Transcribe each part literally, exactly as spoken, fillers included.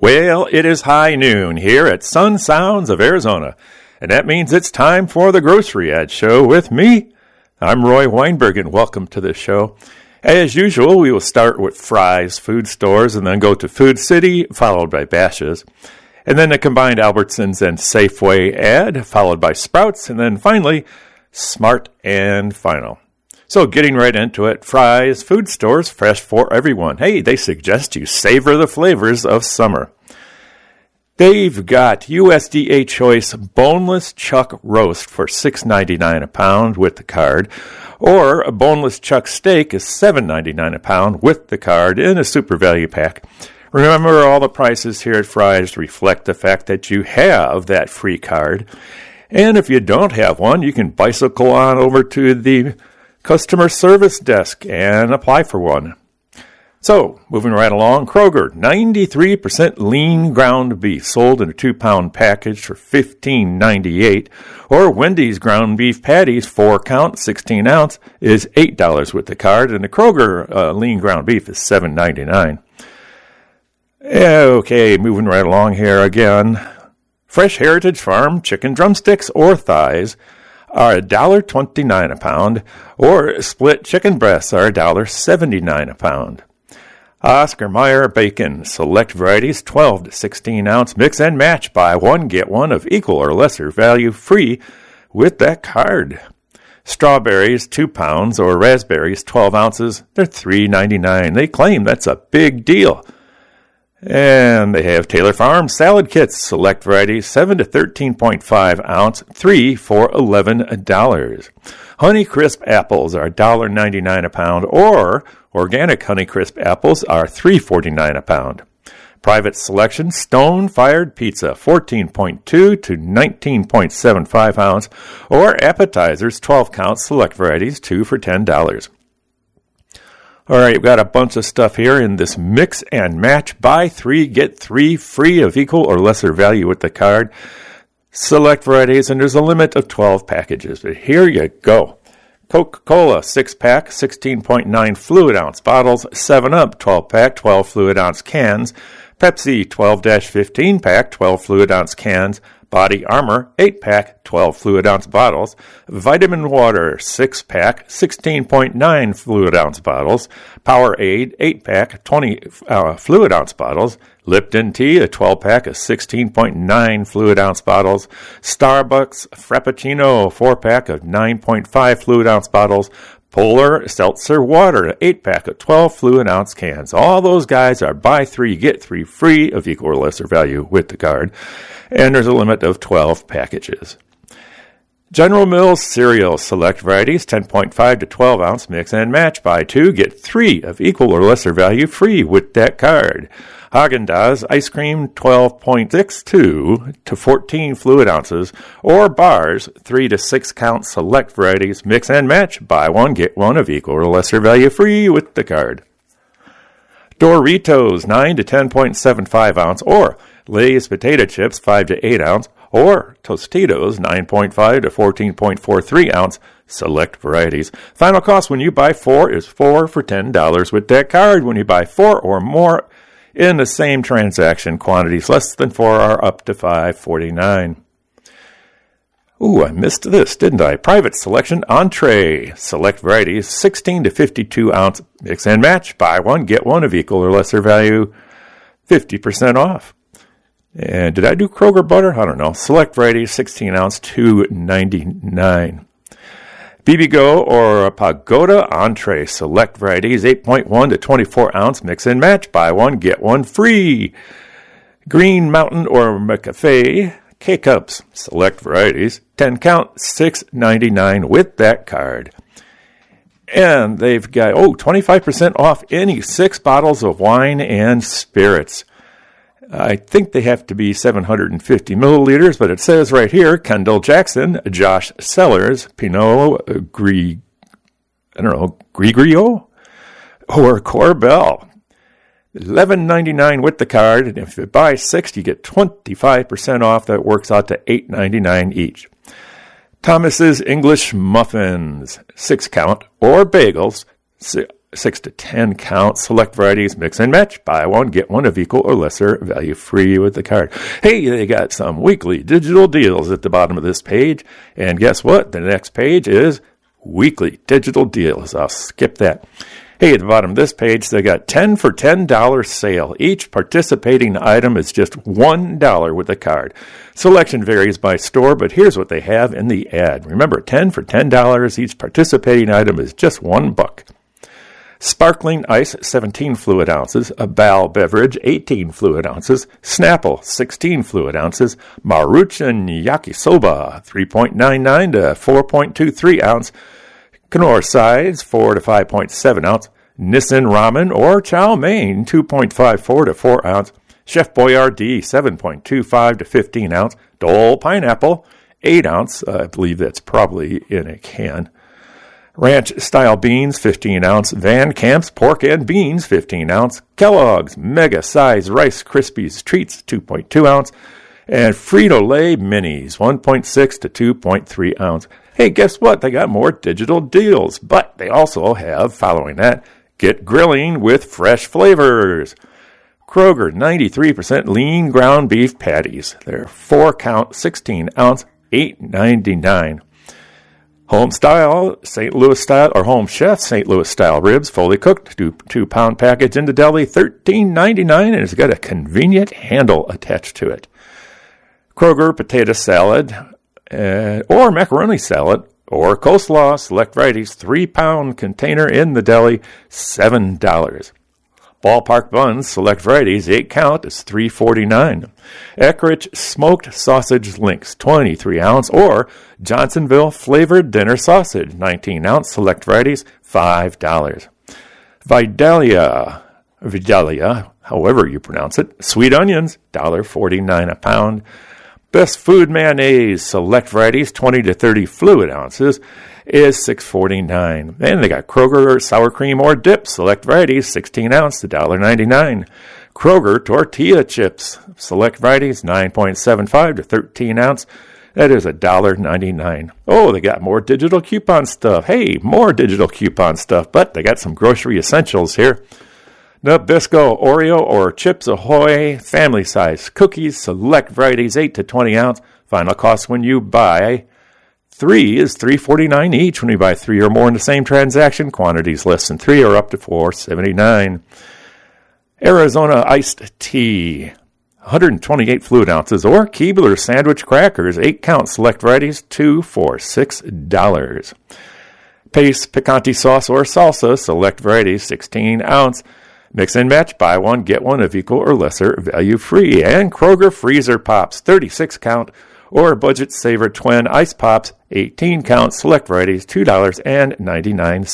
Well, it is high noon here at Sun Sounds of Arizona, and that means it's time for the Grocery Ad Show with me. I'm Roy Weinberg, and welcome to the show. As usual, we will start with Fry's Food Stores and then go to Food City, followed by Bash's, and then the combined Albertsons and Safeway ad, followed by Sprouts, and then finally, Smart and Final. So getting right into it, Fry's Food Stores, fresh for everyone. Hey, they suggest you savor the flavors of summer. They've got U S D A choice boneless chuck roast for six ninety-nine a pound with the card, or a boneless chuck steak is seven ninety-nine a pound with the card in a super value pack. Remember, all the prices here at Fry's reflect the fact that you have that free card. And if you don't have one, you can bicycle on over to the customer service desk and apply for one. So, moving right along, Kroger, ninety-three percent lean ground beef sold in a two-pound package for fifteen ninety-eight, or Wendy's ground beef patties, four count, sixteen ounce, is eight dollars with the card, and the Kroger uh, lean ground beef is seven ninety-nine. Okay, moving right along here again. Fresh Heritage Farm chicken drumsticks or thighs are one dollar twenty-nine a pound, or split chicken breasts are one dollar seventy-nine a pound. Oscar Mayer bacon, select varieties, twelve to sixteen ounce, mix and match, buy one, get one of equal or lesser value, free with that card. Strawberries, two pounds, or raspberries, twelve ounces, they're three ninety-nine. They claim that's a big deal. And they have Taylor Farm salad kits, select varieties, seven to thirteen point five ounce, three for eleven dollars. Honeycrisp apples are one dollar ninety-nine a pound, or organic Honeycrisp apples are three forty-nine a pound. Private selection stone-fired pizza, fourteen point two to nineteen point seven five ounce, or appetizers, twelve count, select varieties, two for ten dollars. All right, we've got a bunch of stuff here in this mix and match. Buy three, get three free of equal or lesser value with the card. Select varieties, and there's a limit of twelve packages. But here you go. Coca-Cola, six-pack, sixteen point nine fluid ounce bottles. seven up, twelve-pack, twelve fluid ounce cans. Pepsi, twelve to fifteen pack, twelve fluid ounce cans. Body Armor, eight-pack, twelve fluid ounce bottles. Vitamin Water, six-pack, sixteen point nine fluid ounce bottles. Powerade, eight-pack, twenty uh, fluid ounce bottles. Lipton Tea, a twelve-pack of sixteen point nine fluid ounce bottles. Starbucks Frappuccino, four-pack of nine point five fluid ounce bottles. Polar Seltzer Water, eight-pack of twelve fluid ounce cans. All those guys are buy three, get three free of equal or lesser value with the card. And there's a limit of twelve packages. General Mills cereal, select varieties, ten point five to twelve ounce, mix and match. Buy two, get three of equal or lesser value free with that card. Haagen-Dazs ice cream, twelve point six two to fourteen fluid ounces, or bars, three to six count, select varieties, mix and match. Buy one, get one of equal or lesser value free with the card. Doritos, nine to ten point seven five ounce, or Lay's potato chips, five to eight ounce, or Tostitos, nine point five to fourteen point four three ounce, select varieties. Final cost when you buy four is four for ten dollars with that card. When you buy four or more in the same transaction, quantities less than four are up to five forty-nine. Ooh, I missed this, didn't I? Private selection entree, select varieties, sixteen to fifty-two ounce, mix and match. Buy one, get one of equal or lesser value, fifty percent off. And did I do Kroger butter? I don't know. Select varieties, sixteen ounce, two ninety-nine. B B Go or Pagoda entree, select varieties, eight point one to twenty-four ounce, mix and match. Buy one, get one free. Green Mountain or McCafe K-Cups, select varieties, ten count, six ninety-nine with that card. And they've got, oh, twenty-five percent off any six bottles of wine and spirits. I think they have to be seven hundred fifty milliliters, but it says right here, Kendall Jackson, Josh Sellers, Pinot Gris, I don't know, Grigrio, or Corbel. eleven ninety-nine with the card, and if you buy six, you get twenty-five percent off. That works out to eight ninety-nine each. Thomas's English Muffins, six count, or bagels, six to ten count, select varieties, mix and match, buy one, get one of equal or lesser value free with the card. Hey, they got some weekly digital deals at the bottom of this page. And guess what? The next page is weekly digital deals. I'll skip that. Hey, at the bottom of this page, they got ten for ten dollars sale. Each participating item is just one dollar with the card. Selection varies by store, but here's what they have in the ad. Remember, ten for ten dollars. Each participating item is just one buck. Sparkling Ice, seventeen fluid ounces. A Bal Beverage, eighteen fluid ounces. Snapple, sixteen fluid ounces. Maruchan Yakisoba, three point nine nine to four point two three ounce. Knorr size, four to five point seven ounce. Nissin Ramen or Chow Mein, two point five four to four ounce. Chef Boyardee, seven point two five to fifteen ounce. Dole Pineapple, eight ounce. Uh, I believe that's probably in a can. Ranch Style Beans, fifteen ounce. Van Camp's Pork and Beans, fifteen ounce. Kellogg's Mega Size Rice Krispies Treats, two point two ounce. And Frito-Lay Minis, one point six to two point three ounce. Hey, guess what? They got more digital deals, but they also have, following that, get grilling with fresh flavors. Kroger, ninety-three percent lean ground beef patties. They're four count, sixteen ounce, eight ninety-nine. Home Style, Saint Louis Style, or Home Chef Saint Louis Style ribs, fully cooked, two, two pound package in the deli, thirteen ninety-nine, and it's got a convenient handle attached to it. Kroger potato salad, uh, or macaroni salad, or coleslaw, select varieties, three pound container in the deli, seven dollars. Ballpark buns, select varieties, eight count, is three forty-nine. Eckrich smoked sausage links, twenty-three ounce, or Johnsonville flavored dinner sausage, nineteen ounce, select varieties, five dollars. Vidalia, Vidalia, however you pronounce it, sweet onions, one dollar forty-nine a pound. Best Food Mayonnaise, select varieties, twenty to thirty fluid ounces, is six forty-nine. And they got Kroger sour cream or dip, select varieties, sixteen ounce, one dollar ninety-nine. Kroger tortilla chips, select varieties, nine point seven five to thirteen ounce, that is one dollar ninety-nine. Oh, they got more digital coupon stuff. Hey, more digital coupon stuff, but they got some grocery essentials here. Nabisco Oreo or Chips Ahoy family size cookies, select varieties, eight to twenty ounce. Final cost when you buy three is three forty-nine each. When you buy three or more in the same transaction, quantities less than three are up to four seventy-nine. Arizona iced tea, one hundred twenty-eight fluid ounces, or Keebler sandwich crackers, eight count, select varieties, two for six dollars. Pace picante sauce or salsa, select varieties, sixteen ounce. Mix and match, buy one, get one of equal or lesser value free. And Kroger Freezer Pops, thirty-six count, or Budget Saver Twin Ice Pops, eighteen count, select varieties, two dollars ninety-nine.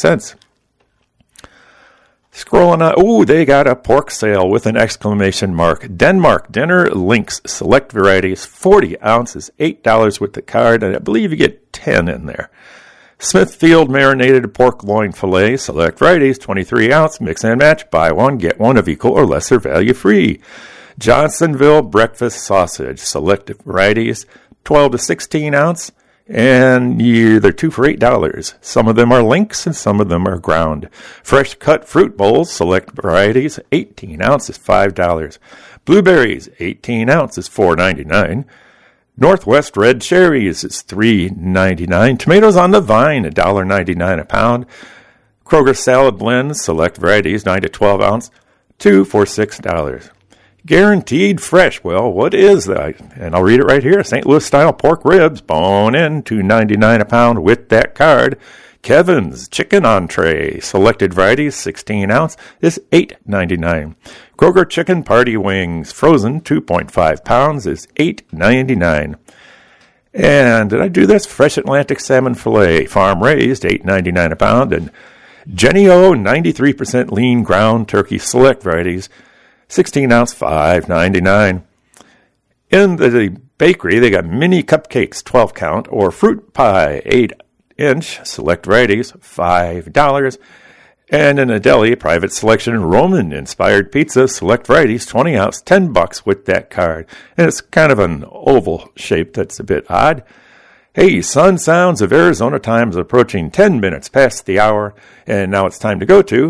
Scrolling on, ooh, they got a pork sale with an exclamation mark. Denmark Dinner Links, select varieties, forty ounces, eight dollars with the card, and I believe you get ten in there. Smithfield Marinated Pork Loin Filet, select varieties, twenty-three ounce, mix and match, buy one, get one of equal or lesser value free. Johnsonville Breakfast Sausage, select varieties, twelve to sixteen ounce, and you, they're two for eight dollars. Some of them are links and some of them are ground. Fresh Cut Fruit Bowls, select varieties, eighteen ounces, five dollars. Blueberries, eighteen ounces, four ninety-nine. Northwest Red Cherries is three ninety-nine. Tomatoes on the Vine, one dollar ninety-nine a pound. Kroger Salad Blends, select varieties, nine to twelve ounce, two for six dollars. Guaranteed Fresh, well, what is that? And I'll read it right here. Saint Louis Style Pork Ribs, bone in, two ninety-nine a pound with that card. Kevin's Chicken Entree, selected varieties, sixteen ounce, is eight ninety-nine. Kroger Chicken Party Wings, frozen, two point five pounds, is eight ninety-nine. And did I do this? Fresh Atlantic Salmon Filet, farm raised, eight ninety-nine a pound. And Jenny O, ninety-three percent lean ground turkey, select varieties, sixteen ounce, five ninety-nine. In the bakery, they got mini cupcakes, twelve count, or fruit pie, eight inch, select varieties, five dollars. And in a deli, private selection Roman-inspired pizza, select varieties, twenty ounce, ten bucks with that card. And it's kind of an oval shape that's a bit odd. Hey, Sun Sounds of Arizona time is approaching ten minutes past the hour, and now it's time to go to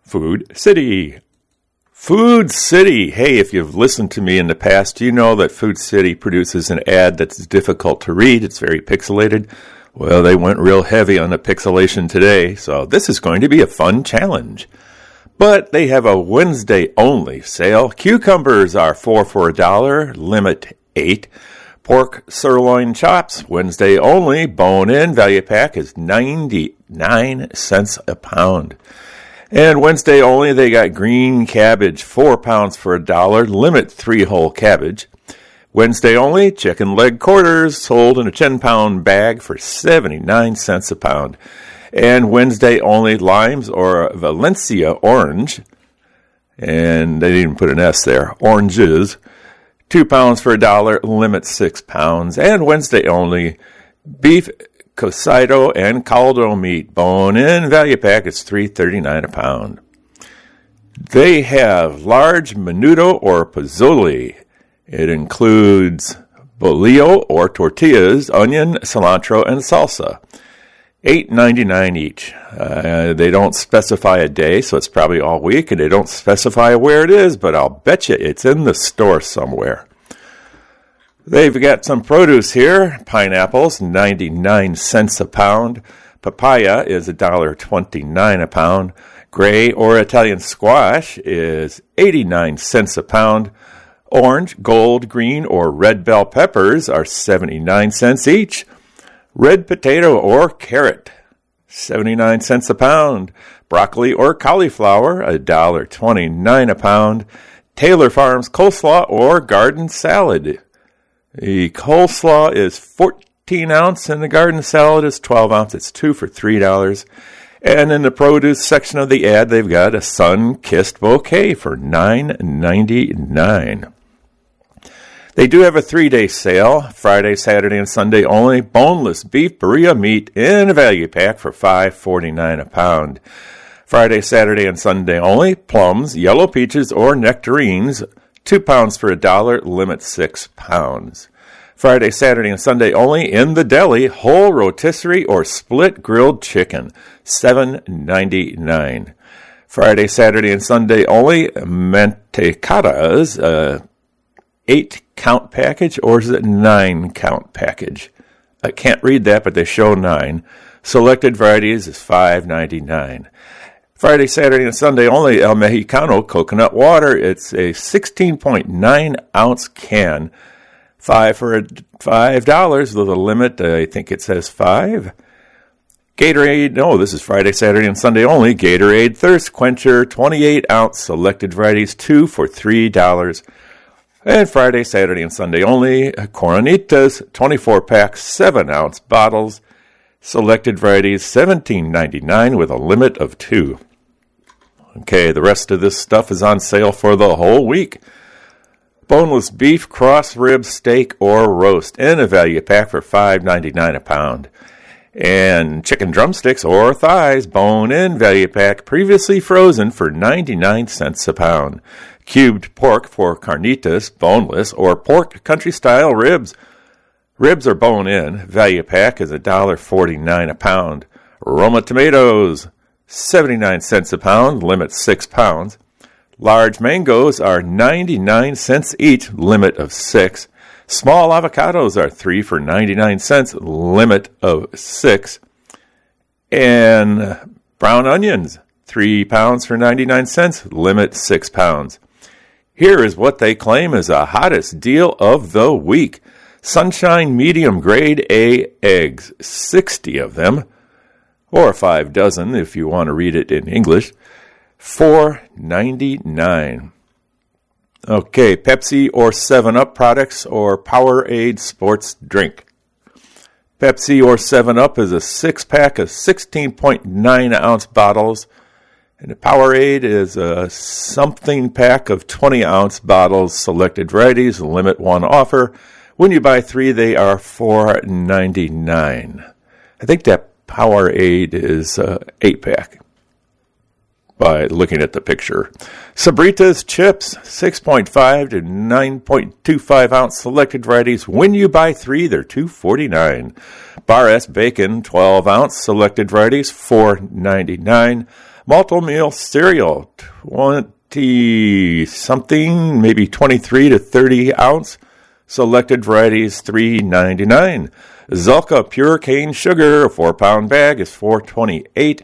Food City. Food City. Hey, if you've listened to me in the past, you know that Food City produces an ad that's difficult to read. It's very pixelated. Well, they went real heavy on the pixelation today, so this is going to be a fun challenge. But they have a Wednesday-only sale. Cucumbers are four for a dollar, limit eight. Pork sirloin chops, Wednesday only, bone-in, value pack is ninety-nine cents a pound. And Wednesday only, they got green cabbage, four pounds for a dollar, limit three whole cabbage. Wednesday only, chicken leg quarters, sold in a ten-pound bag for seventy-nine cents a pound. And Wednesday only, limes or Valencia orange, and they didn't put an S there, oranges, two pounds for a dollar, limit six pounds. And Wednesday only, beef cocido and caldo meat, bone-in, value pack is three thirty-nine a pound. They have large menudo or pozole. It includes bolillo or tortillas, onion, cilantro, and salsa. eight ninety-nine each. Uh, they don't specify a day, so it's probably all week, and they don't specify where it is, but I'll bet you it's in the store somewhere. They've got some produce here. Pineapples, ninety-nine cents a pound. Papaya is one dollar twenty-nine a pound. Gray or Italian squash is eighty-nine cents a pound. Orange, gold, green, or red bell peppers are seventy-nine cents each. Red potato or carrot, seventy-nine cents a pound. Broccoli or cauliflower, one dollar twenty-nine a pound. Taylor Farms coleslaw or garden salad. The coleslaw is fourteen ounce and the garden salad is twelve ounce. It's two for three dollars. And in the produce section of the ad, they've got a sun-kissed bouquet for nine ninety-nine. They do have a three-day sale, Friday, Saturday, and Sunday only. Boneless beef birria meat in a value pack for five forty-nine a pound. Friday, Saturday, and Sunday only. Plums, yellow peaches, or nectarines, two pounds for a dollar, limit six pounds. Friday, Saturday, and Sunday only. In the deli, whole rotisserie or split grilled chicken, seven ninety-nine. Friday, Saturday, and Sunday only. Mantecadas, uh, eight count package, or is it nine count package? I can't read that, but they show nine. Selected varieties is five ninety-nine. Friday, Saturday, and Sunday only, El Mexicano coconut water. It's a sixteen point nine ounce can, five for a, five dollars with a limit. I think it says five. Gatorade, no, this is Friday, Saturday, and Sunday only. Gatorade Thirst Quencher, twenty-eight ounce, selected varieties, two for three dollars. And Friday, Saturday, and Sunday only, Coronitas, twenty-four pack, seven ounce bottles, selected varieties, seventeen ninety-nine with a limit of two. Okay, the rest of this stuff is on sale for the whole week. Boneless beef, cross rib, steak, or roast in a value pack for five ninety-nine a pound. And chicken drumsticks or thighs, bone-in value pack, previously frozen for ninety-nine cents a pound. Cubed pork for carnitas, boneless, or pork country-style ribs. Ribs are bone-in. Value pack is one dollar forty-nine a pound. Roma tomatoes, seventy-nine cents a pound, limit six pounds. Large mangoes are ninety-nine cents each, limit of six. Small avocados are three for ninety-nine cents, limit of six. And brown onions, three pounds for ninety-nine cents, limit six pounds. Here is what they claim is the hottest deal of the week. Sunshine medium grade A eggs, sixty of them, or five dozen if you want to read it in English, four ninety-nine. Okay, Pepsi or seven up products or Powerade sports drink. Pepsi or seven up is a six-pack of sixteen point nine ounce bottles, and the Powerade is a something pack of twenty ounce bottles, selected varieties, limit one offer. When you buy three, they are four ninety-nine. I think that Powerade is a eight-pack by looking at the picture. Sabritas chips, six point five to nine point two five ounce selected varieties. When you buy three, they're two forty-nine. Bar S bacon, twelve ounce selected varieties, four ninety-nine. Malto meal cereal, twenty something, maybe twenty-three to thirty ounce. Selected varieties, three ninety-nine. Zalka pure cane sugar, a four pound bag is four twenty-eight.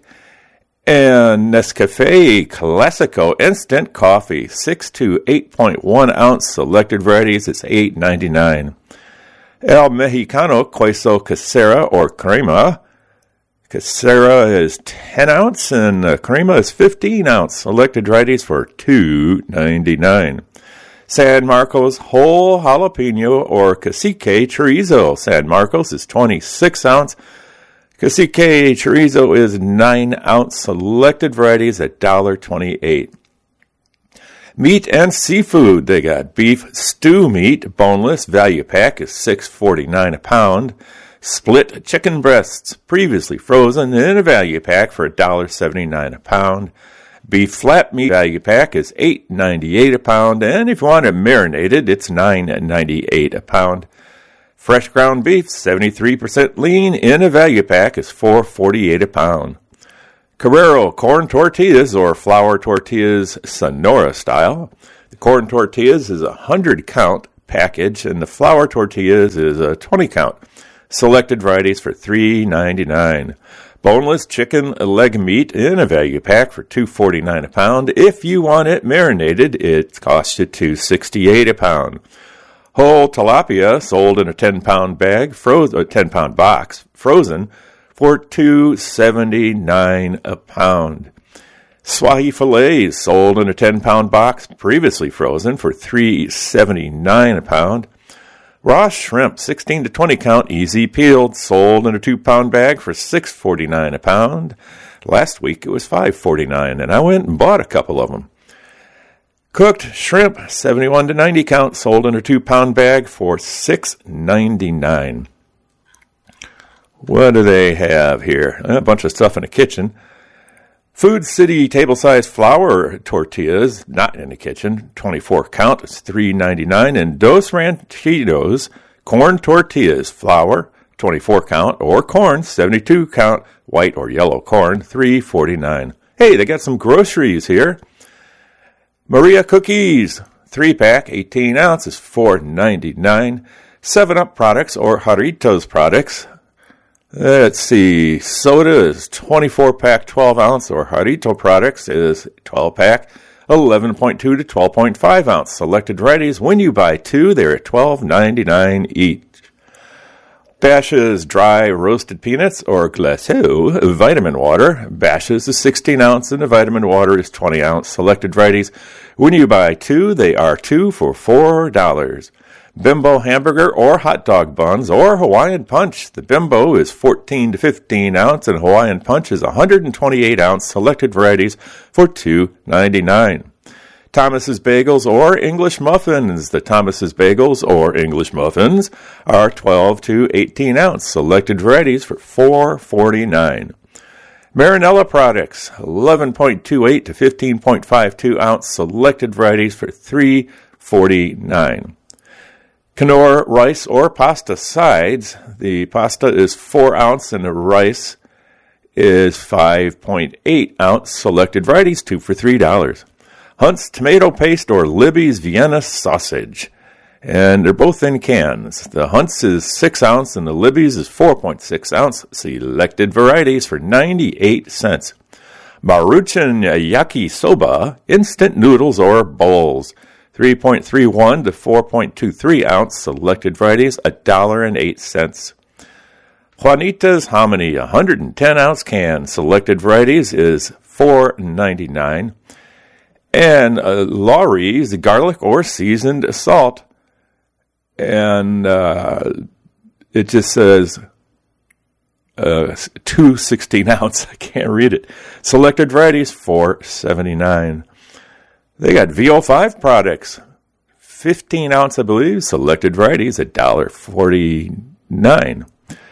And Nescafe Classico instant coffee, six to eight point one ounce. Selected varieties, it's eight ninety-nine. El Mexicano Queso Casera or Crema. Casera is ten ounce and uh, Crema is fifteen ounce. Selected varieties for two ninety-nine. San Marcos whole jalapeno or cacique chorizo. San Marcos is twenty-six ounce. Cacique chorizo is nine ounce. Selected varieties at one twenty-eight. Meat and seafood. They got beef stew meat, boneless. Value pack is six forty-nine a pound. Split chicken breasts, previously frozen, in a value pack for one seventy-nine a pound. Beef flat meat value pack is eight ninety-eight a pound, and if you want it marinated, it's nine ninety-eight a pound. Fresh ground beef, seventy-three percent lean, in a value pack is four forty-eight a pound. Carrero corn tortillas or flour tortillas Sonora style. The corn tortillas is a one hundred count package, and the flour tortillas is a twenty count. Selected varieties for three ninety-nine. Boneless chicken leg meat in a value pack for two forty-nine a pound. If you want it marinated, it costs you two sixty-eight a pound. Whole tilapia sold in a ten pound bag, frozen, a ten pound box, frozen for two seventy-nine a pound. Swahi fillets sold in a ten pound box, previously frozen for three seventy-nine a pound. Raw shrimp, sixteen to twenty count, easy peeled, sold in a two pound bag for six forty-nine a pound. Last week it was five forty-nine, and I went and bought a couple of them. Cooked shrimp, seventy-one to ninety count, sold in a two pound bag for six ninety-nine. What do they have here? A bunch of stuff in the kitchen. Food City table-sized flour tortillas, not in the kitchen, twenty-four count, it's three ninety-nine. And Dos Ranchitos corn tortillas, flour, twenty-four count, or corn, seventy-two count, white or yellow corn, three forty-nine. Hey, they got some groceries here. Maria cookies, three pack, eighteen ounces, four ninety-nine. seven up products or Jarritos products. Let's see, soda is twenty-four pack, twelve ounce, or Jarrito products is twelve pack, eleven point two to twelve point five ounce. Selected varieties, when you buy two, they're at twelve ninety-nine each. Bash's dry roasted peanuts or glacé vitamin water. Bash's is sixteen ounce and the vitamin water is twenty ounce. Selected varieties, when you buy two, they are two for four dollars. Bimbo hamburger or hot dog buns or Hawaiian Punch. The Bimbo is fourteen to fifteen ounce and Hawaiian Punch is one hundred twenty-eight ounce. Selected varieties for two ninety-nine. Thomas's Bagels or English Muffins. The Thomas's Bagels or English Muffins are twelve to eighteen ounce. Selected varieties for four forty-nine. Marinella products, eleven point two eight to fifteen point five two ounce. Selected varieties for three forty-nine. Knorr rice or pasta sides. The pasta is four ounce and the rice is five point eight ounce. Selected varieties, two for three dollars. Hunt's tomato paste or Libby's Vienna sausage. And they're both in cans. The Hunt's is six ounce and the Libby's is four point six ounce. Selected varieties for ninety-eight cents. Maruchan Yakisoba instant noodles or bowls. three point three one to four point two three ounce. Selected varieties, one dollar and eight cents. Juanita's Hominy, one hundred ten ounce can. Selected varieties is four ninety-nine. And uh, Lawry's garlic or seasoned salt. And uh, it just says uh, two sixteen ounce. I can't read it. Selected varieties, four seventy-nine. They got V O five products, fifteen ounce, I believe. Selected varieties at one forty-nine.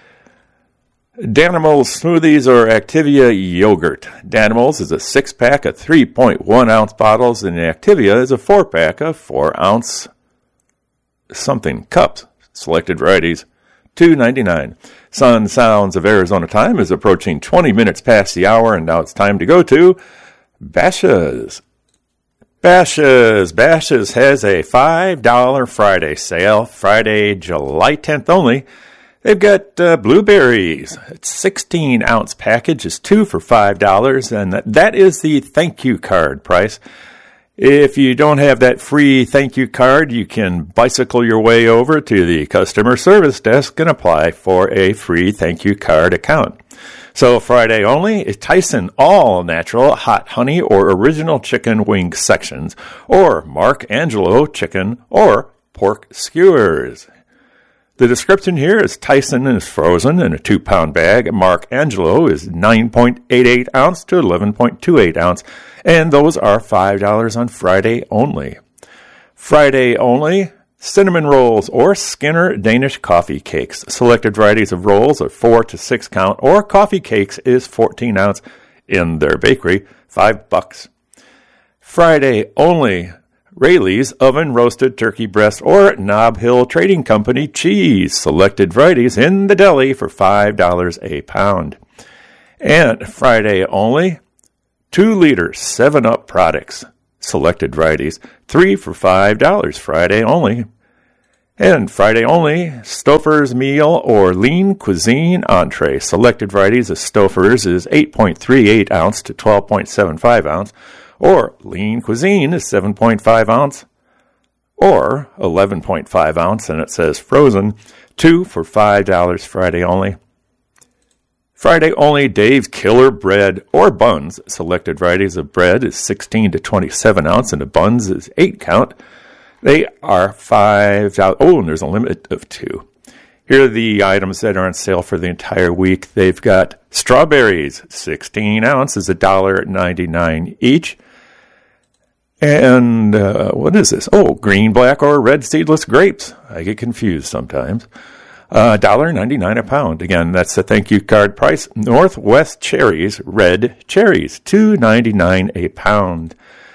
Danimals smoothies or Activia yogurt. Danimals is a six pack of three point one ounce bottles, and Activia is a four pack of four ounce something cups. Selected varieties, two ninety-nine. Sun Sounds of Arizona time is approaching twenty minutes past the hour, and now it's time to go to Bashas'. Bashas'. Bashas' has a five dollars Friday sale, Friday, July tenth only. They've got uh, blueberries. It's sixteen ounce package is two for five dollars, and that, that is the thank you card price. If you don't have that free thank you card, you can bicycle your way over to the customer service desk and apply for a free thank you card account. So Friday only is Tyson all natural hot honey or original chicken wing sections, or Mark Angelo chicken or pork skewers. The description here is Tyson is frozen in a two pound bag. Mark Angelo is nine point eight eight ounce to eleven point two eight ounce. And those are five dollars on Friday only. Friday only, cinnamon rolls or Skinner Danish coffee cakes. Selected varieties of rolls are four to six count, or coffee cakes is fourteen ounce in their bakery, five bucks. Friday only, Rayleigh's oven roasted turkey breast or Nob Hill Trading Company cheese. Selected varieties in the deli for five dollars a pound. And Friday only, two liter seven up products. Selected varieties, three for five dollars. Friday only. And Friday only, Stouffer's meal or lean cuisine entree. Selected varieties of Stouffer's is eight point three eight ounce to twelve point seven five ounce. Or lean cuisine is seven point five ounce or eleven point five ounce, and it says frozen, two for five dollars Friday only. Friday only, Dave's Killer Bread or buns. Selected varieties of bread is sixteen to twenty-seven ounce, and the buns is eight count. They are five dollars. Oh, and there's a limit of two. Here are the items that are on sale for the entire week. They've got strawberries, sixteen ounces, one dollar ninety-nine each. And uh, what is this? Oh, green, black, or red seedless grapes. I get confused sometimes. Uh, one dollar ninety-nine a pound. Again, that's the thank you card price. Northwest cherries, red cherries, two ninety-nine a pound.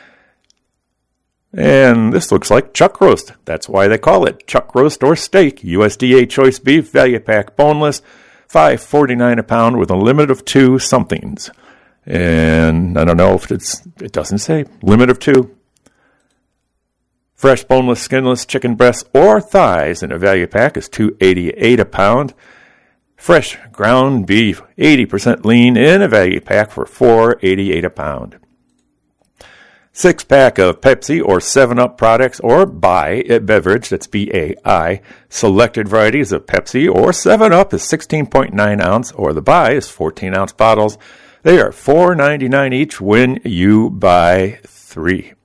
And this looks like chuck roast. That's why they call it chuck roast or steak. U S D A choice beef, value pack boneless, five forty-nine a pound with a limit of two somethings. And I don't know if it's, it doesn't say, limit of two. Fresh, boneless, skinless chicken breasts or thighs in a value pack is two eighty-eight a pound. Fresh ground beef, eighty percent lean in a value pack for four eighty-eight a pound. Six pack of Pepsi or seven up products or Bai beverage, that's B A I. Selected varieties of Pepsi or seven up is sixteen point nine ounce, or the Bai is fourteen ounce bottles. They are four ninety-nine each when you buy three.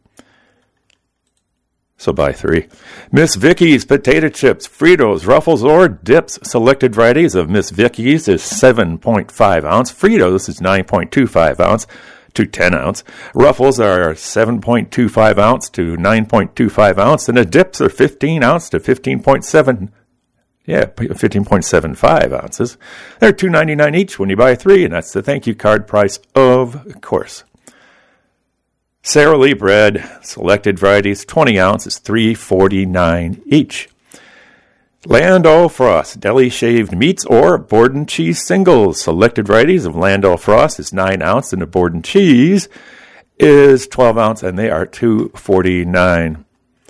So buy three. Miss Vicky's potato chips, Fritos, Ruffles, or dips. Selected varieties of Miss Vicky's is seven point five ounce. Fritos is nine point two five ounce to ten ounce. Ruffles are seven point two five ounce to nine point two five ounce. And the dips are fifteen ounce to fifteen point seven. Yeah, fifteen point seven five ounces. They're two ninety-nine each when you buy three, and that's the thank you card price, of course. Sara Lee bread, selected varieties, twenty ounces, three forty-nine each. Land O'Frost deli shaved meats or Borden cheese singles. Selected varieties of Land O'Frost is nine ounce, and the Borden cheese is twelve ounce, and they are two forty-nine.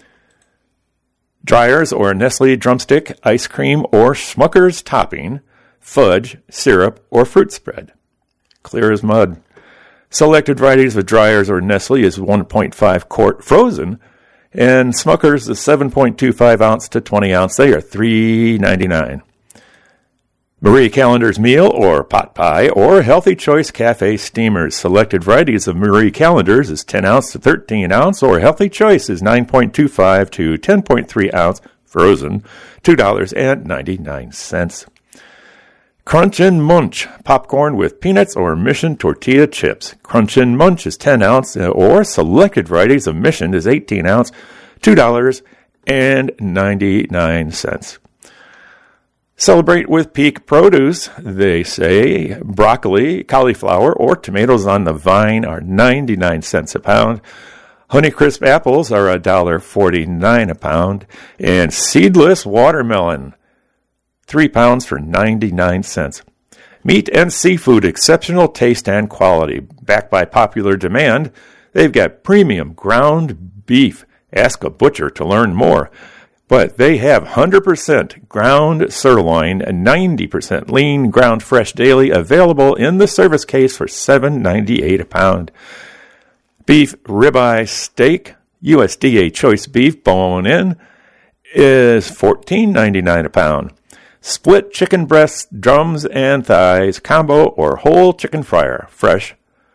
Dryers or Nestle drumstick, ice cream or Smucker's topping, fudge, syrup, or fruit spread. Clear as mud. Selected varieties of Dryers or Nestle is one point five quart frozen, and Smucker's is seven point two five ounce to twenty ounce. They are three ninety-nine. Marie Callender's meal or pot pie or Healthy Choice Cafe steamers. Selected varieties of Marie Callender's is ten ounce to thirteen ounce, or Healthy Choice is nine point two five to ten point three ounce frozen, two dollars ninety-nine. Crunch and Munch popcorn with peanuts or Mission tortilla chips. Crunch and Munch is ten ounce, or selected varieties of Mission is eighteen ounce, two dollars ninety-nine. Celebrate with Peak Produce. They say broccoli, cauliflower, or tomatoes on the vine are ninety-nine cents a pound. Honeycrisp apples are one dollar forty-nine a pound. And seedless watermelon, three pounds for ninety-nine cents. Meat and seafood, exceptional taste and quality. Backed by popular demand, they've got premium ground beef. Ask a butcher to learn more. But they have one hundred percent ground sirloin and ninety percent lean ground fresh daily available in the service case for seven dollars and ninety-eight cents a pound. Beef ribeye steak, U S D A choice beef bone-in, is fourteen dollars and ninety-nine cents a pound. Split chicken breasts, drums, and thighs, combo or whole chicken fryer, fresh.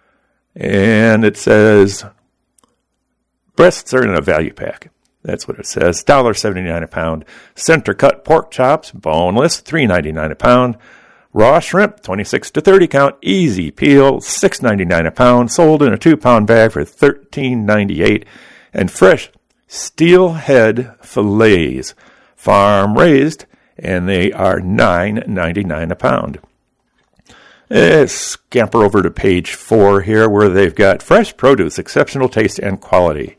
And it says breasts are in a value pack. That's what it says. one dollar and seventy-nine cents a pound. Center cut pork chops, boneless, three dollars and ninety-nine cents a pound. Raw shrimp, twenty-six to thirty count, easy peel, six dollars and ninety-nine cents a pound. Sold in a two-pound bag for thirteen dollars and ninety-eight cents. And fresh steelhead fillets, farm raised, and they are nine dollars and ninety-nine cents a pound. Let's scamper over to page four here, where they've got fresh produce, exceptional taste and quality.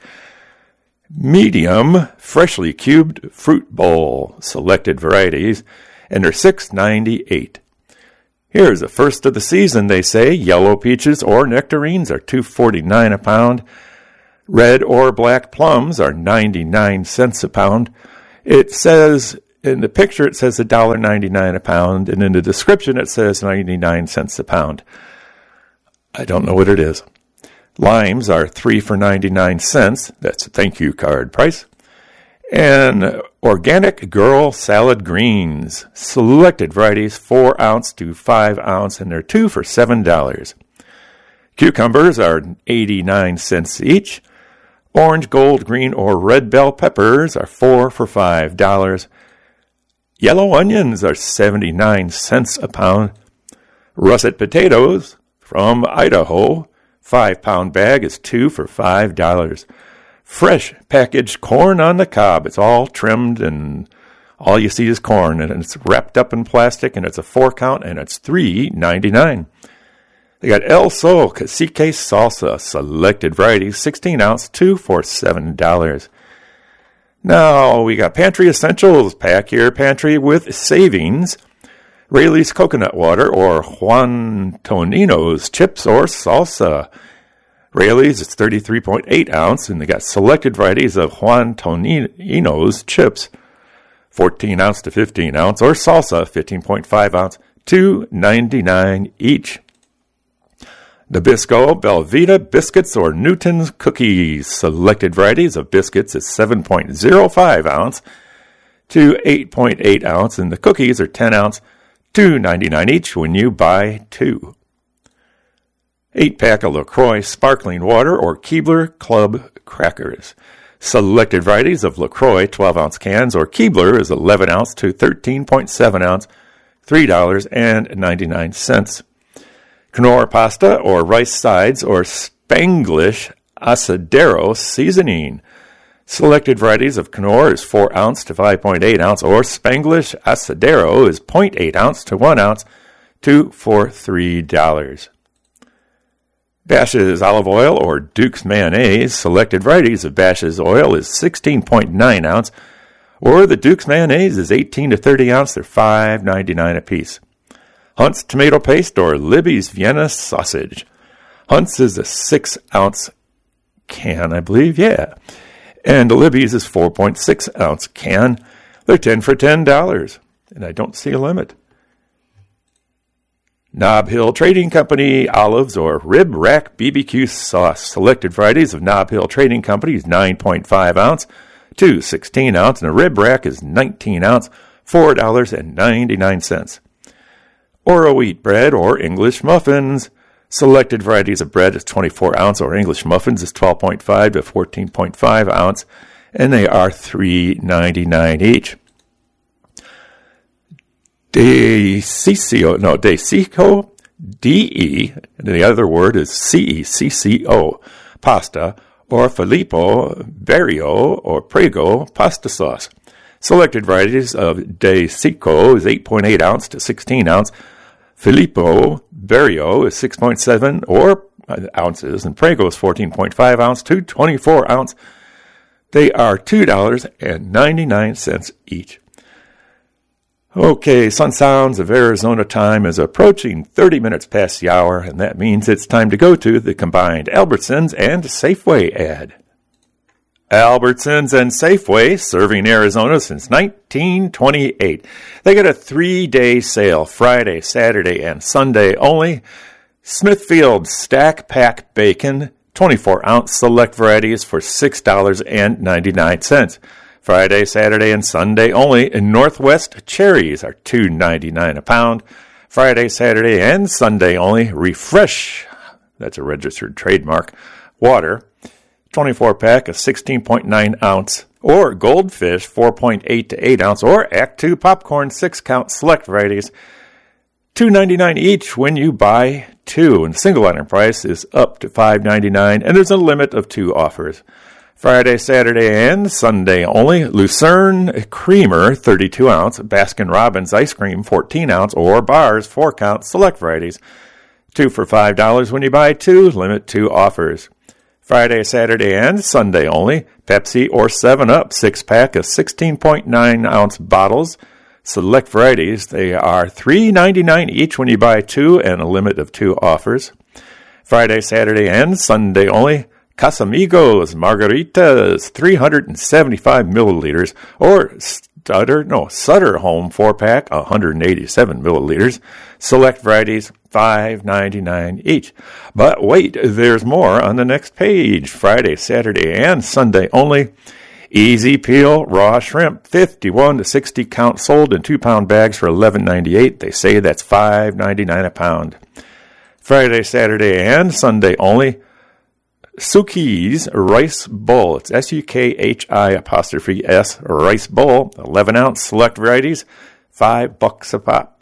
Medium, freshly cubed fruit bowl, selected varieties, and they're six dollars and ninety-eight cents. Here's the first of the season, they say. Yellow peaches or nectarines are two dollars and forty-nine cents a pound. Red or black plums are ninety-nine cents a pound. It says, in the picture, it says one dollar and ninety-nine cents a pound, and in the description, it says ninety-nine cents a pound. I don't know what it is. Limes are three for ninety-nine cents. That's a thank you card price. And organic girl salad greens, selected varieties, four ounce to five ounce, and they're two for seven dollars. Cucumbers are eighty-nine cents each. Orange, gold, green, or red bell peppers are four for five dollars. Yellow onions are seventy-nine cents a pound. Russet potatoes from Idaho, five-pound bag is two for five dollars. Fresh packaged corn on the cob. It's all trimmed and all you see is corn, and it's wrapped up in plastic, and it's a four-count, and it's three dollars and ninety-nine cents. They got El Sol Cacique salsa, selected varieties, sixteen ounce, two for seven dollars. Now, we got Pantry Essentials pack here, pantry with savings. Rayleigh's coconut water or Juan Tonino's chips or salsa. Rayleigh's is thirty-three point eight ounce, and they got selected varieties of Juan Tonino's chips, fourteen ounce to fifteen ounce, or salsa, fifteen point five ounce, two dollars and ninety-nine cents each. Nabisco Belvita biscuits or Newton's cookies. Selected varieties of biscuits is seven point oh five ounce to eight point eight ounce, and the cookies are ten ounce, two dollars and ninety-nine cents each when you buy two. eight-pack of LaCroix sparkling water or Keebler Club crackers. Selected varieties of LaCroix twelve ounce cans or Keebler is eleven ounce to thirteen point seven ounce, three dollars and ninety-nine cents. Knorr pasta or rice sides or Spanglish Asadero seasoning. Selected varieties of Knorr is four ounce to five point eight ounce, or Spanglish Asadero is zero point eight ounce to one ounce, two for three dollars. Bash's olive oil or Duke's mayonnaise. Selected varieties of Bash's oil is sixteen point nine ounce, or the Duke's mayonnaise is eighteen to thirty ounce. They're five dollars and ninety-nine cents a piece. Hunt's tomato paste or Libby's Vienna sausage. Hunt's is a six ounce can, I believe, yeah. And Libby's is four point six ounce can. They're ten for ten dollars, and I don't see a limit. Nob Hill Trading Company olives or Rib Rack B B Q sauce. Selected varieties of Nob Hill Trading Company is nine point five ounce to sixteen ounce, and a Rib Rack is nineteen ounce, four dollars and ninety-nine cents. Oro wheat bread or English muffins. Selected varieties of bread is twenty-four ounce, or English muffins is twelve point five to fourteen point five ounce, and they are three dollars and ninety-nine cents each. DeCicco, no, DeCicco, D E, and the other word is C E C C O, pasta, or Filippo Berrio or Prego pasta sauce. Selected varieties of DeCicco is eight point eight ounce to sixteen ounce. Filippo Berrio is six point seven or ounces, and Prego is fourteen point five ounce to twenty-four ounce. They are two dollars and ninety-nine cents each. Okay, Sun Sounds of Arizona time is approaching thirty minutes past the hour, and that means it's time to go to the combined Albertsons and Safeway ad. Albertsons and Safeway, serving Arizona since nineteen twenty-eight. They got a three-day sale, Friday, Saturday, and Sunday only. Smithfield Stack Pack Bacon, twenty-four ounce select varieties for six dollars and ninety-nine cents. Friday, Saturday, and Sunday only. And Northwest cherries are two dollars and ninety-nine cents a pound. Friday, Saturday, and Sunday only. Refresh, that's a registered trademark, water, twenty-four pack of sixteen point nine ounce. Or Goldfish, four point eight to eight ounce. Or Act two popcorn, six count select varieties, two dollars and ninety-nine cents each when you buy two. And the single item price is up to five dollars and ninety-nine cents. And there's a limit of two offers. Friday, Saturday, and Sunday only. Lucerne Creamer, thirty-two ounce. Baskin Robbins Ice Cream, fourteen ounce. Or Bars, four count select varieties. Two for five dollars when you buy two. Limit two offers. Friday, Saturday, and Sunday only. Pepsi or seven up, six pack of sixteen point nine ounce bottles. Select varieties. They are three dollars and ninety-nine cents each when you buy two, and a limit of two offers. Friday, Saturday, and Sunday only. Casamigos Margaritas, three hundred seventy-five milliliters, or Sutter, no, Sutter Home four-pack, one hundred eighty-seven milliliters. Select varieties, five dollars and ninety-nine cents each. But wait, there's more on the next page. Friday, Saturday, and Sunday only. Easy Peel Raw Shrimp, fifty-one to sixty count, sold in two-pound bags for eleven ninety-eight. They say that's five dollars and ninety-nine cents a pound. Friday, Saturday, and Sunday only. Suki's Rice Bowl. It's S U K H I apostrophe S, Rice Bowl, eleven ounce select varieties, five bucks a pop.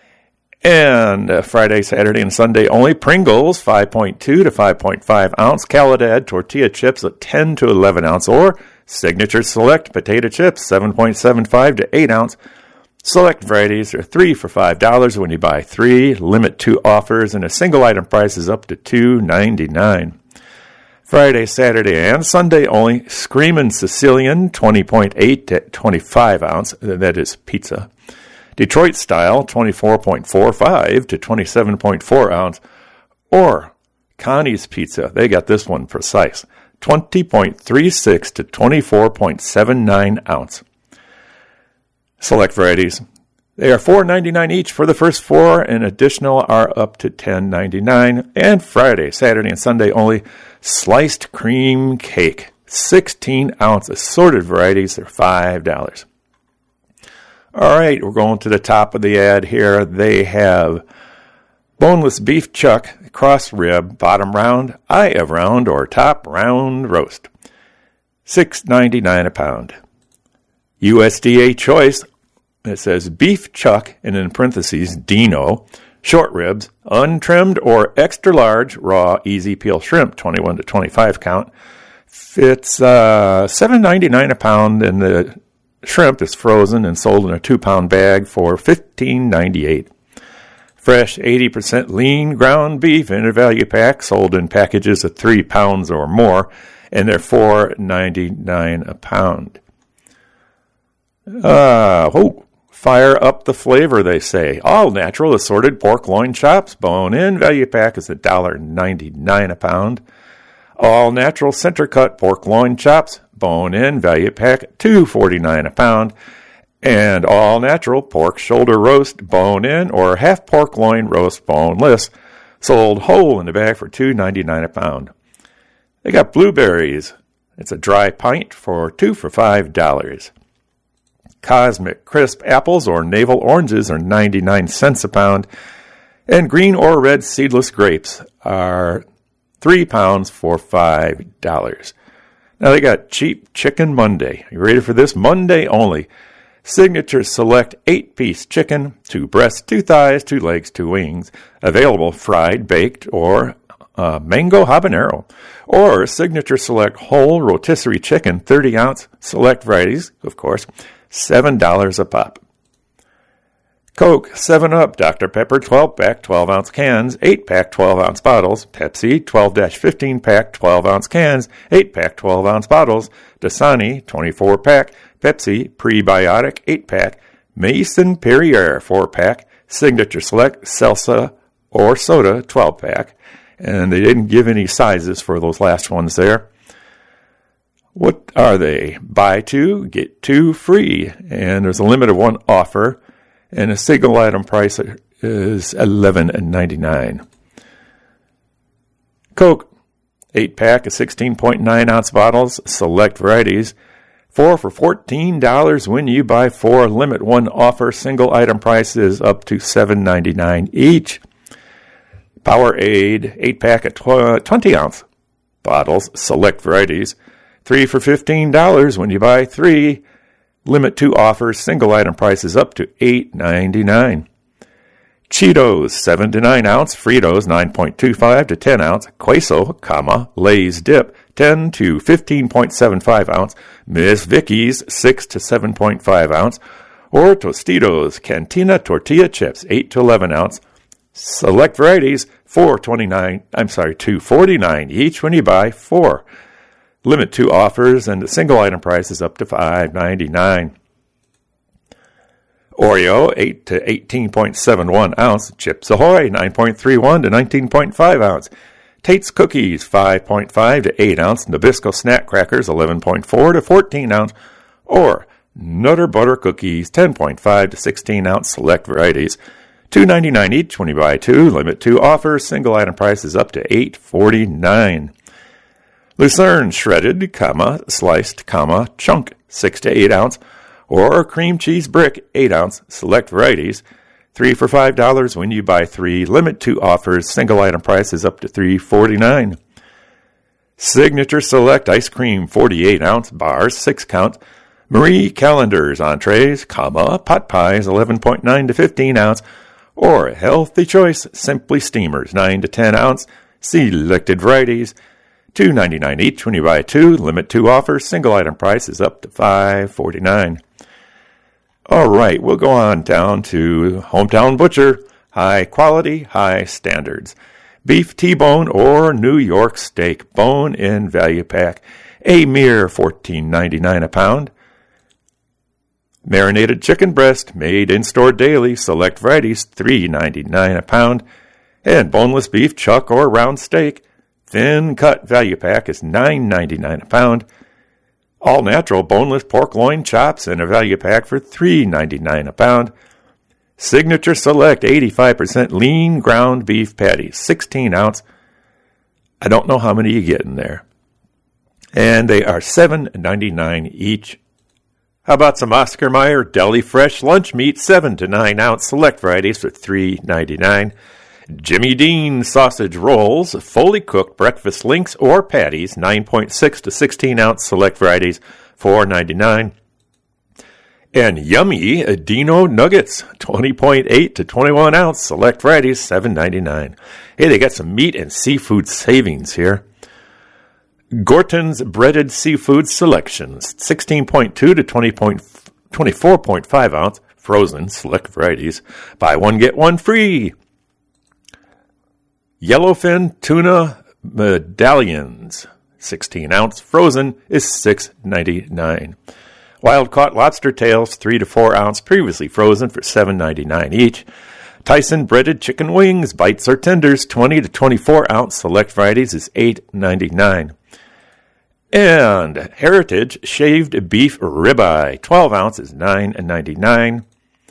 And uh, Friday, Saturday, and Sunday only. Pringles, five point two to five point five ounce. Caladad tortilla chips at ten to eleven ounce. Or Signature Select potato chips, seven point seven five to eight ounce. Select varieties are three for five dollars when you buy three. Limit two offers, and a single item price is up to two dollars and ninety-nine cents. Friday, Saturday, and Sunday only. Screamin' Sicilian, twenty point eight to twenty-five ounce. That is pizza. Detroit style, twenty-four point four five to twenty-seven point four ounce. Or Connie's Pizza. They got this one precise. twenty point three six to twenty-four point seven nine ounce. Select varieties. They are four dollars and ninety-nine cents each for the first four, and additional are up to ten dollars and ninety-nine cents. And Friday, Saturday, and Sunday only. Sliced cream cake, sixteen ounce assorted varieties. They're five dollars. All right, we're going to the top of the ad here. They have boneless beef chuck, cross rib, bottom round, eye of round, or top round roast. six dollars and ninety-nine cents a pound. U S D A choice. It says beef chuck, and in parentheses, Dino, short ribs, untrimmed or extra large, raw, easy peel shrimp, twenty-one to twenty-five count. It's uh, seven dollars and ninety-nine cents a pound, and the shrimp is frozen and sold in a two-pound bag for fifteen dollars and ninety-eight cents. Fresh eighty percent lean ground beef in a value pack, sold in packages of three pounds or more, and they're four dollars and ninety-nine cents a pound. Uh, oh. Fire up the flavor, they say. All natural assorted pork loin chops, bone in, value pack is one dollar and ninety-nine cents a pound. All natural center cut pork loin chops, bone in, value pack two dollars and forty-nine cents a pound. And all natural pork shoulder roast, bone in, or half pork loin roast, boneless, sold whole in the bag for two dollars and ninety-nine cents a pound. They got blueberries. It's a dry pint for two for five dollars. Cosmic Crisp apples or navel oranges are ninety-nine cents a pound, and green or red seedless grapes are three pounds for five dollars. Now they got Cheap Chicken Monday. You ready for this? Monday only. Signature Select eight-piece chicken, two breasts, two thighs, two legs, two wings. Available fried, baked, or uh, mango habanero. Or Signature Select whole rotisserie chicken, thirty ounce, select varieties, of course, seven dollars a pop. Coke, seven up, Doctor Pepper twelve pack, twelve ounce cans, eight pack, twelve ounce bottles. Pepsi, twelve to fifteen pack, twelve ounce cans, eight pack, twelve ounce bottles. Dasani, twenty-four pack. Pepsi, prebiotic, eight pack. Mason Perrier four pack, Signature Select Salsa or Soda twelve pack. And they didn't give any sizes for those last ones there. What are they? Buy two, get two free. And there's a limit of one offer. And a single item price is eleven ninety-nine. Coke, eight pack of sixteen point nine ounce bottles, select varieties. Four for fourteen dollars when you buy four. Limit one offer. Single item price is up to seven ninety-nine each. Powerade, eight pack of twenty ounce bottles, select varieties. Three for fifteen dollars when you buy three. Limit two offers. Single item price is up to eight ninety-nine. Cheetos, seven to nine ounce. Fritos, nine point two five to ten ounce. Queso, comma, Lay's dip, ten to fifteen point seven five ounce. Miss Vicky's, six to seven point five ounce. Or Tostitos, Cantina tortilla chips, eight to eleven ounce. Select varieties, four twenty-nine. I'm sorry, two forty-nine each when you buy four. Limit two offers, and the single item price is up to five ninety-nine. Oreo, eight to eighteen point seven one ounce. Chips Ahoy, nine point three one to nineteen point five ounce. Tate's Cookies, five point five to eight ounce. Nabisco Snack Crackers, eleven point four to fourteen ounce. Or Nutter Butter Cookies, ten point five to sixteen ounce. Select varieties, two ninety-nine each when you buy two. Limit two offers. Single item price is up to eight forty-nine. Lucerne shredded, comma, sliced, comma, chunk, six to eight ounce. Or cream cheese brick, eight ounce. Select varieties, three for five dollars when you buy three. Limit two offers. Single item price is up to three forty-nine. Signature Select ice cream, forty-eight ounce bars, six count. Marie Callender's entrees, comma, pot pies, eleven point nine to fifteen ounce. Or Healthy Choice Simply Steamers, nine to ten ounce. Selected varieties, two ninety-nine each when you buy two. Limit two offers. Single item price is up to five forty-nine. All right, we'll go on down to Hometown Butcher. High quality, high standards. Beef T-bone or New York steak, bone in value pack, a mere fourteen ninety-nine a pound. Marinated chicken breast, made in-store daily, select varieties, three ninety-nine a pound. And boneless beef chuck or round steak, thin cut value pack is nine ninety-nine a pound. All natural boneless pork loin chops in a value pack for three ninety-nine a pound. Signature Select eighty-five percent lean ground beef patties, sixteen ounce. I don't know how many you get in there. And they are seven ninety-nine each. How about some Oscar Mayer Deli Fresh lunch meat, seven to nine ounce, select varieties for three ninety-nine. Jimmy Dean sausage rolls, fully cooked breakfast links or patties, nine point six to sixteen ounce, select varieties, four ninety-nine. And yummy Dino nuggets, twenty point eight to twenty-one ounce, select varieties, seven ninety-nine. Hey, they got some meat and seafood savings here. Gorton's breaded seafood selections, sixteen point two to twenty-four point five ounce, frozen, select varieties, buy one get one free. Yellowfin tuna medallions, sixteen ounce, frozen, is six ninety-nine. Wild caught lobster tails, three to four ounce, previously frozen, for seven ninety-nine each. Tyson breaded chicken wings, bites or tenders, twenty to twenty-four ounce, select varieties, is eight ninety-nine. And Heritage shaved beef ribeye, twelve ounce, is nine ninety-nine.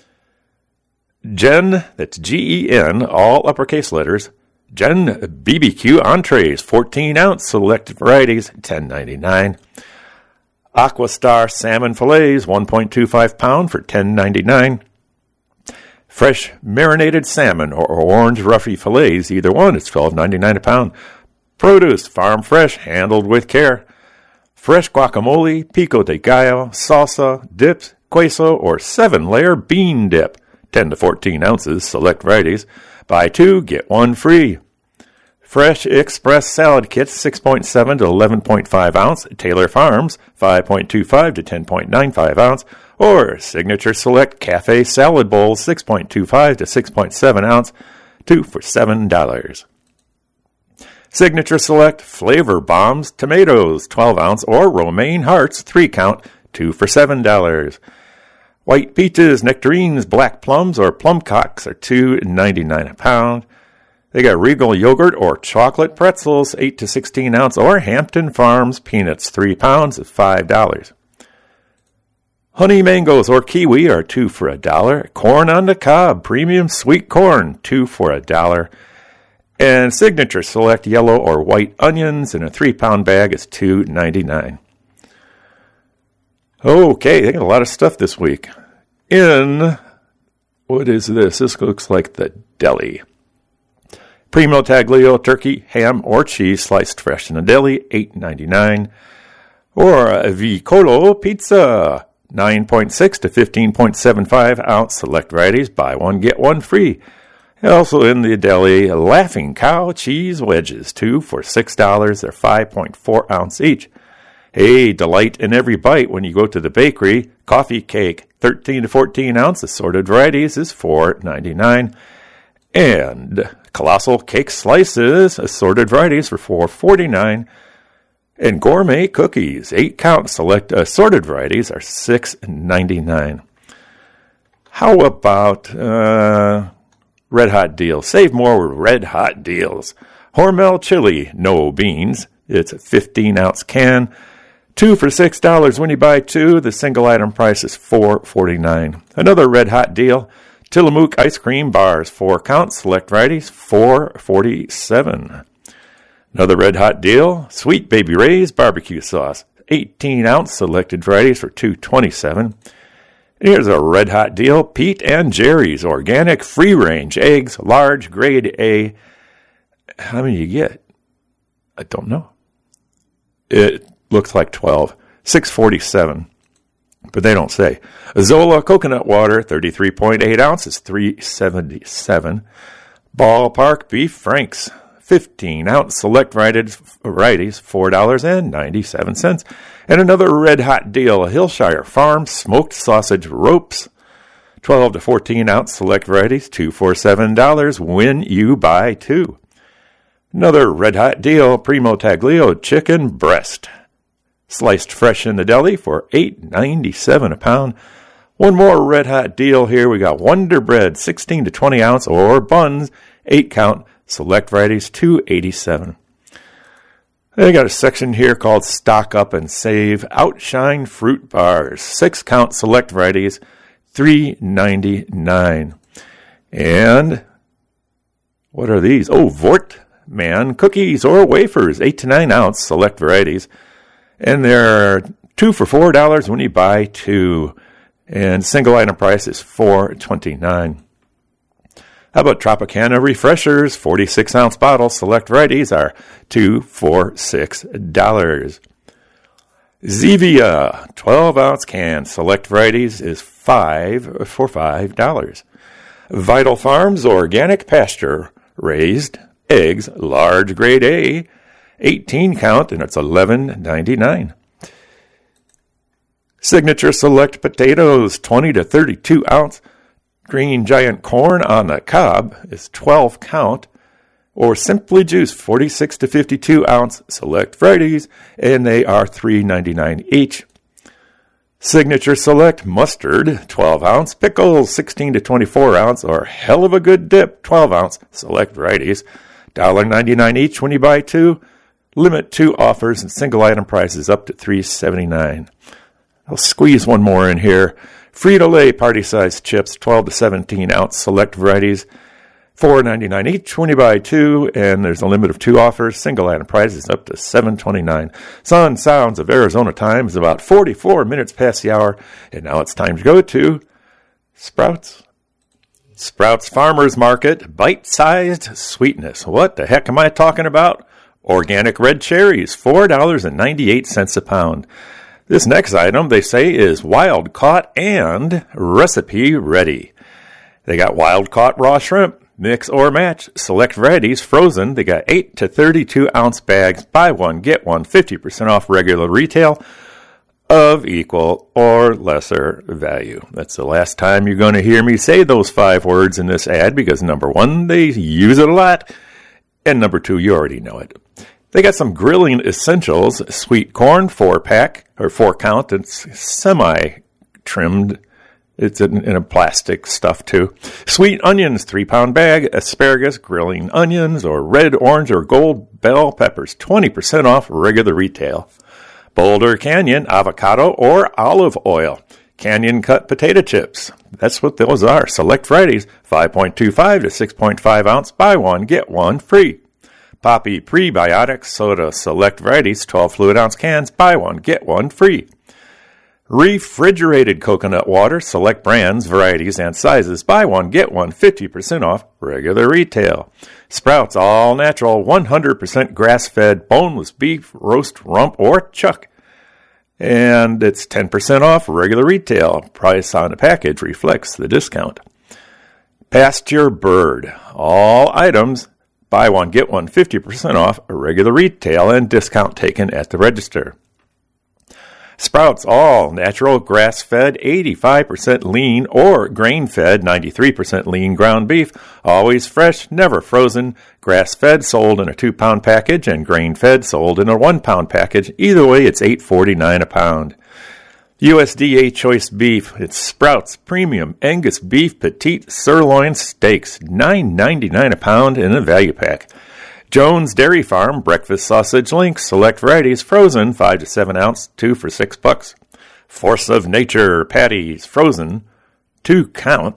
Gen, that's G E N, all uppercase letters. Gen B B Q entrees, fourteen ounce, select varieties, ten ninety-nine. Aquastar salmon fillets, one point two five pound for ten ninety-nine. Fresh marinated salmon or orange roughy fillets, either one, is twelve ninety-nine a pound. Produce, farm fresh, handled with care. Fresh guacamole, pico de gallo, salsa, dips, queso, or seven-layer bean dip, ten to fourteen ounces, select varieties. Buy two, get one free. Fresh Express salad kits, six point seven to eleven point five ounce. Taylor Farms, five point two five to ten point nine five ounce. Or Signature Select Cafe salad bowls, six point two five to six point seven ounce, two for seven dollars. Signature Select Flavor Bombs tomatoes, twelve ounce, or romaine hearts, three count, two for seven dollars. White peaches, nectarines, black plums, or plum cocks are two ninety-nine a pound. They got Regal yogurt or chocolate pretzels, eight to sixteen ounce, or Hampton Farms peanuts, three pounds at five dollars. Honey mangoes or kiwi are two for a dollar. Corn on the cob, premium sweet corn, two for a dollar. And Signature Select yellow or white onions in a three-pound bag is two ninety-nine. Okay, they got a lot of stuff this week. In, what is this? This looks like the deli. Primo Taglio turkey, ham, or cheese sliced fresh in the deli, eight ninety-nine. Or a Vicolo pizza, nine point six to fifteen point seven five ounce select varieties, buy one, get one free. Also in the deli, Laughing Cow cheese wedges, two for six dollars. They're five point four ounce each. Hey, delight in every bite when you go to the bakery. Coffee cake, thirteen to fourteen ounce assorted varieties is four ninety-nine. And Colossal Cake Slices, assorted varieties for four forty-nine. And Gourmet Cookies, eight count select assorted varieties are six ninety-nine. How about uh, Red Hot deals? Save more with Red Hot deals. Hormel chili, no beans. It's a fifteen ounce can. Two for six dollars when you buy two. The single item price is four forty-nine. Another Red Hot deal. Tillamook ice cream bars, four count, select varieties, four forty-seven. Another Red Hot deal. Sweet Baby Ray's barbecue sauce, eighteen ounce, selected varieties for two twenty-seven. Here's a Red Hot deal. Pete and Jerry's organic free range eggs, large grade A. How many you get? I don't know. It looks like twelve. six forty-seven. But they don't say. Zola coconut water, thirty-three point eight ounces, three seventy-seven. Ballpark beef franks, fifteen ounce select varieties, four ninety-seven. And another Red Hot deal, Hillshire Farm smoked sausage ropes, twelve to fourteen ounce select varieties, two for seven dollars when you buy two. Another Red Hot deal, Primo Taglio chicken breast, sliced fresh in the deli for eight ninety-seven a pound. One more Red Hot deal here. We got Wonder Bread, sixteen to twenty ounce, or buns, eight count, select varieties, two eighty-seven. They got a section here called Stock Up and Save. Outshine fruit bars, six count, select varieties, three ninety-nine. And what are these? Oh, Vort Man cookies or wafers, eight to nine ounce, select varieties. And they're two for four dollars when you buy two. And single item price is four twenty-nine. How about Tropicana refreshers? forty-six ounce bottles, select varieties are two for six dollars. Zevia, twelve ounce can, select varieties is five for five dollars. Vital Farms organic pasture raised eggs, large grade A, eighteen count, and it's eleven ninety-nine. Signature Select potatoes, twenty to thirty-two ounce. Green Giant corn on the cob is twelve count. Or Simply Juice, forty-six to fifty-two ounce, select varieties, and they are three ninety-nine each. Signature Select mustard, twelve ounce. Pickles, sixteen to twenty-four ounce, or Hell of a Good Dip, twelve ounce, select varieties, one ninety-nine each when you buy two. Limit two offers and single item prices up to three seventy-nine. I'll squeeze one more in here. Frito-Lay party-sized chips, twelve to seventeen ounce, select varieties, four ninety-nine each when you buy two, and there's a limit of two offers. Single item prices up to seven twenty-nine. Sun Sounds of Arizona time is about forty-four minutes past the hour, and now it's time to go to Sprouts. Sprouts Farmers Market, bite-sized sweetness. What the heck am I talking about? Organic red cherries, four ninety-eight a pound. This next item, they say, is wild caught and recipe ready. They got wild caught raw shrimp, mix or match, select varieties, frozen. They got eight to thirty-two ounce bags, buy one, get one, fifty percent off regular retail of equal or lesser value. That's the last time you're going to hear me say those five words in this ad because number one, they use it a lot, and number two, you already know it. They got some grilling essentials, sweet corn, four pack, or four count, it's semi-trimmed It's in, in a plastic stuff, too. Sweet onions, three-pound bag. Asparagus, grilling onions, or red, orange, or gold bell peppers, twenty percent off regular retail. Boulder Canyon, avocado, or olive oil. Canyon cut potato chips. That's what those are. Select varieties, five point two five to six point five ounce. Buy one, get one free. Poppy Prebiotic Soda Select Varieties, twelve fluid ounce cans. Buy one, get one free. Refrigerated coconut water, select brands, varieties, and sizes. Buy one, get one, fifty percent off regular retail. Sprouts All Natural, one hundred percent grass-fed, boneless beef, roast, rump, or chuck. And it's ten percent off regular retail. Price on the package reflects the discount. Pasture Bird, all items, buy one, get one, fifty percent off regular retail and discount taken at the register. Sprouts All Natural Grass-Fed, eighty-five percent lean or grain-fed, ninety-three percent lean ground beef, always fresh, never frozen, grass-fed sold in a two-pound package and grain-fed sold in a one-pound package. Either way, it's eight forty-nine a pound. U S D A Choice Beef, it's Sprouts Premium Angus Beef Petite Sirloin Steaks, nine ninety-nine a pound in a value pack. Jones Dairy Farm Breakfast Sausage Links, select varieties, frozen, five to seven ounce, two for six bucks. Force of Nature Patties, frozen, two count.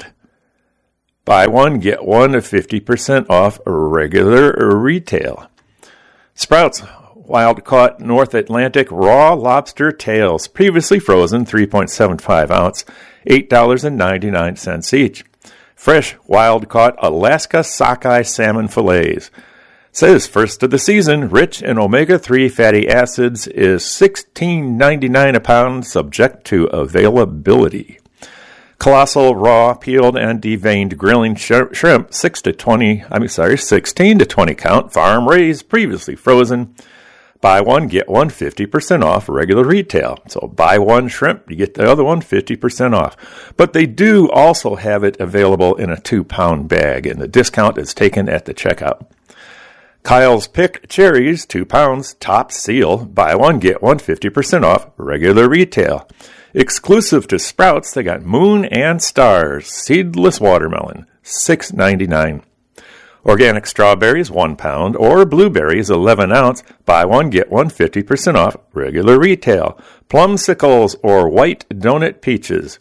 Buy one, get one at fifty percent off regular retail. Sprouts Wild Caught North Atlantic Raw Lobster Tails, previously frozen, three point seven five ounce, eight dollars and ninety-nine cents each. Fresh Wild Caught Alaska Sockeye Salmon Fillets. Says first of the season, rich in omega three fatty acids, is sixteen ninety-nine a pound, subject to availability. Colossal raw, peeled and deveined grilling sh- shrimp, six to twenty. I'm sorry, sixteen to twenty count, farm raised, previously frozen. Buy one, get one, fifty percent off regular retail. So buy one shrimp, you get the other one fifty percent off. But they do also have it available in a two-pound bag, and the discount is taken at the checkout. Kyle's Pick Cherries, two pounds, top seal. Buy one, get one, fifty percent off regular retail. Exclusive to Sprouts, they got Moon and Stars, seedless watermelon, six ninety-nine. Organic strawberries, one pound, or blueberries, eleven ounce. Buy one, get one, fifty percent off regular retail. Plumsicles or white donut peaches,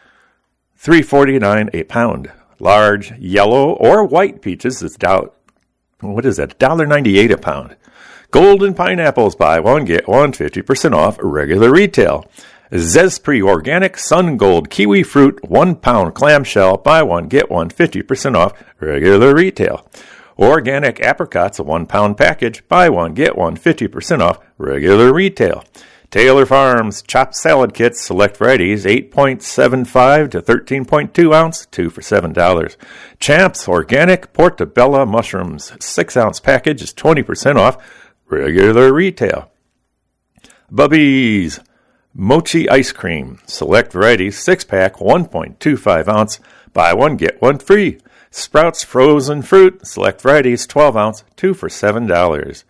three forty-nine a pound. Large yellow or white peaches, it's doubt. What is that? one dollar ninety-eight a pound. Golden pineapples, buy one, get one, fifty percent off regular retail. Zespri Organic Sun Gold Kiwi Fruit, one pound clamshell, buy one, get one, fifty percent off regular retail. Organic apricots, a one pound package, buy one, get one, fifty percent off regular retail. Taylor Farms Chopped Salad Kits, select varieties, eight point seven five to thirteen point two ounce, two for seven dollars. Champs Organic Portobello Mushrooms, six ounce package is twenty percent off regular retail. Bubby's Mochi Ice Cream, select varieties, six pack, one point two five ounce, buy one, get one free. Sprouts Frozen Fruit, select varieties, twelve ounce, two for seven dollars.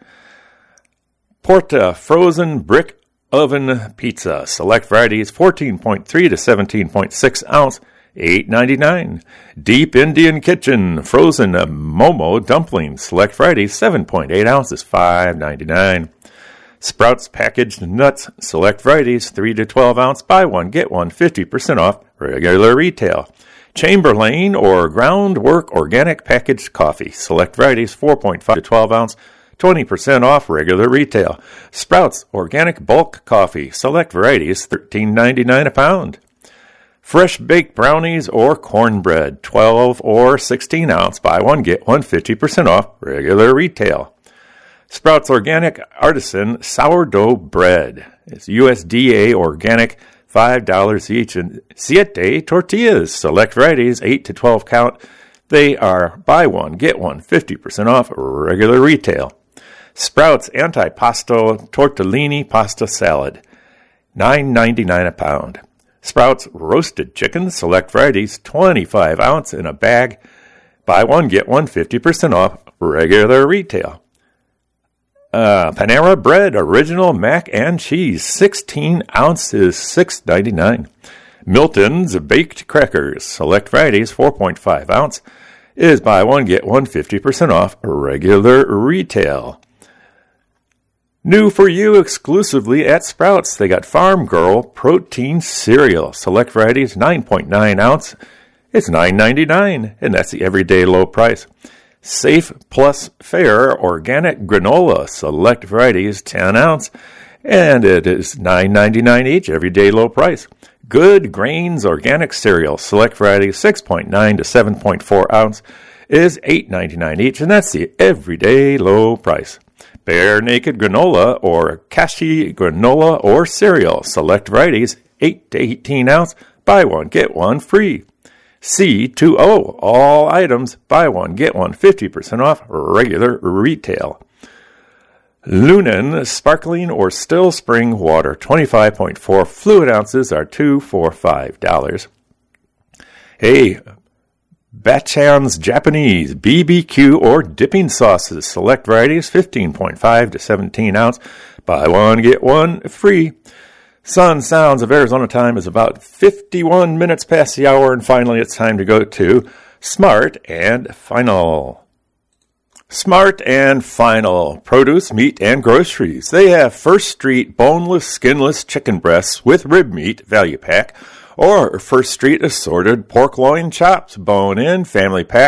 Porta Frozen Brick Oven Pizza, select varieties, fourteen point three to seventeen point six ounce, eight ninety-nine. Deep Indian Kitchen Frozen Momo Dumplings, select varieties, seven point eight ounces, five ninety-nine. Sprouts Packaged Nuts, select varieties, three to twelve ounce, buy one, get one, fifty percent off regular retail. Chamberlain or Groundwork Organic Packaged Coffee, select varieties, four point five to twelve ounce, twenty percent off regular retail. Sprouts Organic Bulk Coffee, select varieties, thirteen ninety-nine a pound. Fresh Baked Brownies or Cornbread, twelve or sixteen ounce, buy one, get one, fifty percent off regular retail. Sprouts Organic Artisan Sourdough Bread, it's U S D A Organic, five dollars each. And Siete Tortillas, select varieties, eight to twelve count. They are buy one, get one, fifty percent off regular retail. Sprouts Antipasto Tortellini Pasta Salad, nine ninety-nine a pound. Sprouts Roasted Chicken, select varieties, twenty-five ounce in a bag. Buy one, get one, fifty percent off regular retail. Uh, Panera Bread Original Mac and Cheese, sixteen ounces, six ninety-nine. Milton's Baked Crackers, select varieties, four point five ounce, is buy one, get one fifty percent off regular retail. New for you exclusively at Sprouts, they got Farm Girl Protein Cereal, select varieties, nine point nine ounce. It's nine ninety-nine, and that's the everyday low price. Safe Plus Fair Organic Granola, select varieties, ten ounce, and it is nine ninety-nine each, everyday low price. Good Grains Organic Cereal, select varieties, six point nine to seven point four ounce, is eight ninety-nine each, and that's the everyday low price. Bare Naked Granola or Kashi Granola or Cereal, select varieties, eight to eighteen ounce, buy one, get one free. C two O, all items, buy one, get one, fifty percent off, regular retail. Lunan Sparkling or Still Spring Water, twenty-five point four fluid ounces are two for five dollars. Hey, Bachan's Japanese B B Q or dipping sauces, select varieties, fifteen point five to seventeen ounce, buy one, get one free. Sun Sounds of Arizona time is about fifty-one minutes past the hour, and finally it's time to go to Smart and Final. Smart and Final, produce, meat, and groceries. They have First Street boneless, skinless chicken breasts with rib meat value pack, or First Street assorted pork loin chops, bone-in, family pack,